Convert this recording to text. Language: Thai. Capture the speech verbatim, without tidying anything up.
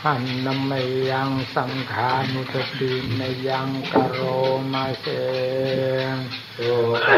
หันนมยังสังขานุสตินยังกโรมาเสสุ